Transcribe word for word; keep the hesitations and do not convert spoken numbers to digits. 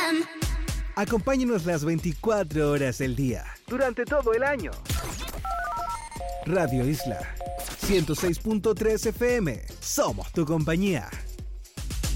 M. Acompáñenos las veinticuatro horas del día, durante todo el año. Radio Isla ciento seis punto tres F M. Somos tu compañía.